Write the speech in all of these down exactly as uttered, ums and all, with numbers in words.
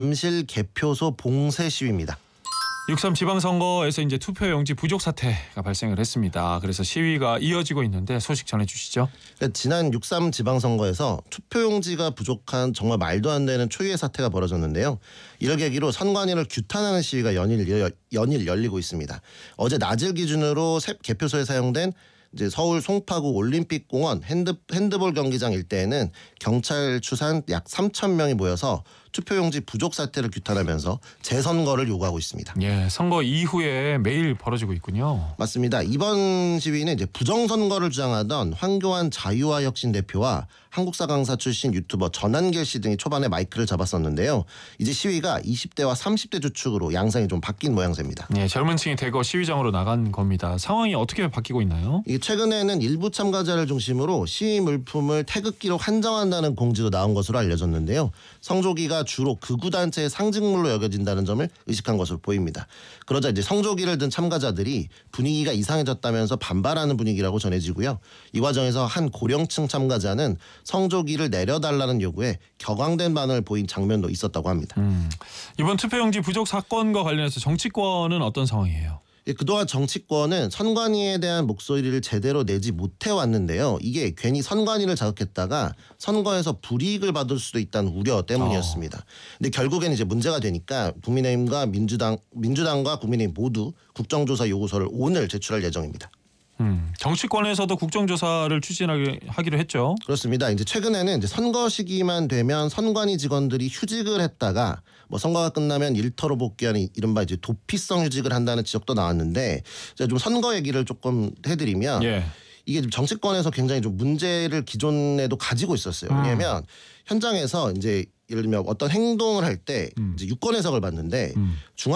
잠실 개표소 봉쇄 시위입니다. 육삼 지방선거에서 이제 투표용지 부족 사태가 발생을 했습니다. 그래서 시위가 이어지고 있는데 소식 전해주시죠. 그러니까 지난 육삼 지방선거에서 투표용지가 부족한 정말 말도 안 되는 초유의 사태가 벌어졌는데요. 이를 계기로 선관위를 규탄하는 시위가 연일, 연일 열리고 있습니다. 어제 낮을 기준으로 개표소에 사용된 이제 서울 송파구 올림픽공원 핸드, 핸드볼 경기장 일대에는 경찰 추산 약 삼천 명이 모여서 투표용지 부족 사태를 규탄하면서 재선거를 요구하고 있습니다. 예, 선거 이후에 매일 벌어지고 있군요. 맞습니다. 이번 시위는 이제 부정선거를 주장하던 황교안 자유화혁신 대표와 한국사 강사 출신 유튜버 전한길 씨 등이 초반에 마이크를 잡았었는데요. 이제 시위가 이십 대와 삼십 대 주축으로 양상이 좀 바뀐 모양새입니다. 예, 젊은 층이 대거 시위장으로 나간 겁니다. 상황이 어떻게 바뀌고 있나요? 이게 최근에는 일부 참가자를 중심으로 시위 물품을 태극기로 한정한다는 공지도 나온 것으로 알려졌는데요. 성조기가 주로 극우단체의 상징물로 여겨진다는 점을 의식한 것으로 보입니다. 그러자 이제 성조기를 든 참가자들이 분위기가 이상해졌다면서 반발하는 분위기라고 전해지고요. 이 과정에서 한 고령층 참가자는 성조기를 내려달라는 요구에 격앙된 반응을 보인 장면도 있었다고 합니다. 음, 이번 투표용지 부족 사건과 관련해서 정치권은 어떤 상황이에요? 그동안 정치권은 선관위에 대한 목소리를 제대로 내지 못해왔는데요. 이게 괜히 선관위를 자극했다가 선거에서 불이익을 받을 수도 있다는 우려 때문이었습니다. 어. 근데 결국에는 이제 문제가 되니까 국민의힘과 민주당, 민주당과 국민의힘 모두 국정조사 요구서를 오늘 제출할 예정입니다. 음, 정치권에서도 국정조사를 추진하기로 했죠. 그렇습니다. 이제 최근에는 이제 선거 시기만 되면 선관위 직원들이 휴직을 했다가 뭐 선거가 끝나면 일터로 복귀하는 이른바 이제 도피성 휴직을 한다는 지적도 나왔는데 제가 좀 선거 얘기를 조금 해드리면 예. 이게 좀 정치권에서 굉장히 좀 문제를 기존에도 가지고 있었어요. 음. 왜냐하면 현장에서 이제 예를 들면 어떤 행동을 할 때 음. 이제 유권 해석을 받는데 음.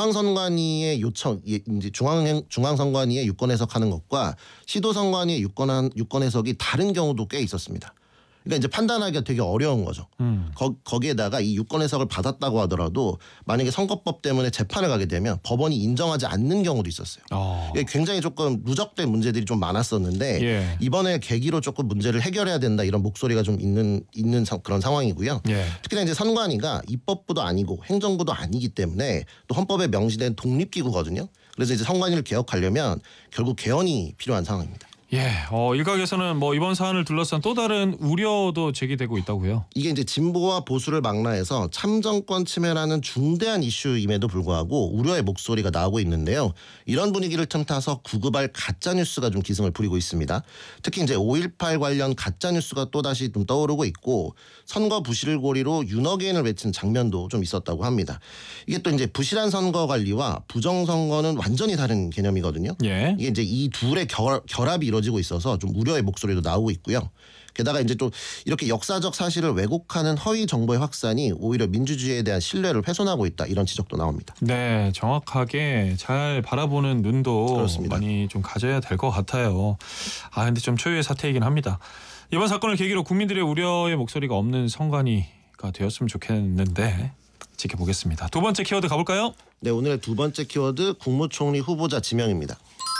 중앙선관위의 요청, 이제 중앙 중앙선관위의 유권 해석하는 것과 시도선관위의 유권 유권 해석이 다른 경우도 꽤 있었습니다. 그러니까 이제 판단하기가 되게 어려운 거죠. 음. 거, 거기에다가 이 유권 해석을 받았다고 하더라도 만약에 선거법 때문에 재판을 가게 되면 법원이 인정하지 않는 경우도 있었어요. 어. 이게 굉장히 조금 누적된 문제들이 좀 많았었는데 예. 이번에 계기로 조금 문제를 해결해야 된다 이런 목소리가 좀 있는 있는 사, 그런 상황이고요. 예. 특히나 이제 선관위가 입법부도 아니고 행정부도 아니기 때문에 또 헌법에 명시된 독립기구거든요. 그래서 이제 선관위를 개혁하려면 결국 개헌이 필요한 상황입니다. 예, 어, 일각에서는 뭐 이번 사안을 둘러싼 또 다른 우려도 제기되고 있다고요. 이게 이제 진보와 보수를 망라해서 참정권 침해라는 중대한 이슈임에도 불구하고 우려의 목소리가 나오고 있는데요. 이런 분위기를 틈타서 구구발 가짜 뉴스가 좀 기승을 부리고 있습니다. 특히 이제 오일팔 관련 가짜 뉴스가 또 다시 좀 떠오르고 있고 선거 부실을 고리로 윤어게인을 외친 장면도 좀 있었다고 합니다. 이게 또 이제 부실한 선거 관리와 부정 선거는 완전히 다른 개념이거든요. 예. 이게 이제 이 둘의 결, 결합이 이루어지고 있어서 좀 우려의 목소리도 나오고 있고요. 게다가 이제 또 이렇게 역사적 사실을 왜곡하는 허위 정보의 확산이 오히려 민주주의에 대한 신뢰를 훼손하고 있다 이런 지적도 나옵니다. 네, 정확하게 잘 바라보는 눈도 그렇습니다. 많이 좀 가져야 될 것 같아요. 아 근데 좀 초유의 사태이긴 합니다. 이번 사건을 계기로 국민들의 우려의 목소리가 없는 선관위가 되었으면 좋겠는데 지켜보겠습니다. 두 번째 키워드 가볼까요? 네, 오늘의 두 번째 키워드 국무총리 후보자 지명입니다.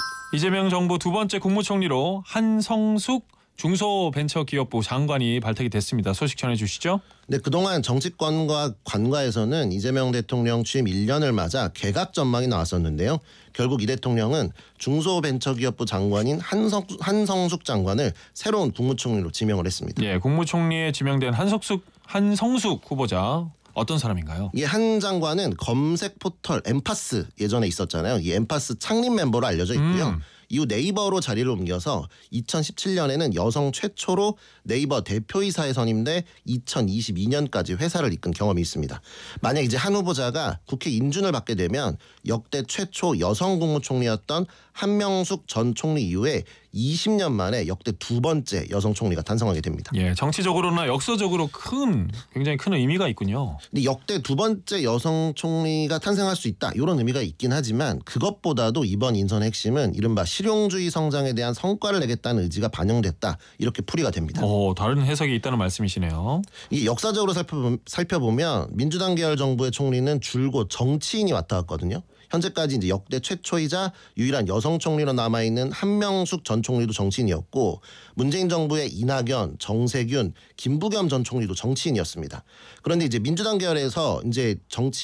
이재명 정부 두 번째 국무총리로 한성숙 중소벤처기업부 장관이 발탁이 됐습니다. 소식 전해주시죠. 네, 그동안 정치권과 관과에서는 이재명 대통령 취임 일 년을 맞아 개각 전망이 나왔었는데요. 결국 이 대통령은 중소벤처기업부 장관인 한성, 한성숙 장관을 새로운 국무총리로 지명을 했습니다. 예, 국무총리에 지명된 한석숙, 한성숙 후보자. 어떤 사람인가요? 이 한 장관은 검색 포털 엠파스 예전에 있었잖아요. 이 엠파스 창립 멤버로 알려져 있고요. 음. 이후 네이버로 자리를 옮겨서 이천십칠 년에는 여성 최초로 네이버 대표이사에 선임돼 이천이십이 년까지 회사를 이끈 경험이 있습니다. 만약 이제 한 후보자가 국회 인준을 받게 되면 역대 최초 여성 국무총리였던 한명숙 전 총리 이후에 이십 년 만에 역대 두 번째 여성 총리가 탄생하게 됩니다. 예, 정치적으로나 역사적으로 큰 굉장히 큰 의미가 있군요. 근데 역대 두 번째 여성 총리가 탄생할 수 있다 이런 의미가 있긴 하지만 그것보다도 이번 인선의 핵심은 이른바 실용주의 성장에 대한 성과를 내겠다는 의지가 반영됐다 이렇게 풀이가 됩니다. 오, 다른 해석이 있다는 말씀이시네요. 이 역사적으로 살펴보면, 살펴보면 민주당 계열 정부의 총리는 줄곧 정치인이 맡아왔거든요. 현재까지 이제 역대 최초이자 유일한 여성 총리로 남아 있는 한명숙 전 총리도 정치인이었고 문재인 정부의 이낙연, 정세균, 김부겸 전 총리도 정치인이었습니다. 그런데 이제 민주당 계열에서 이제 정치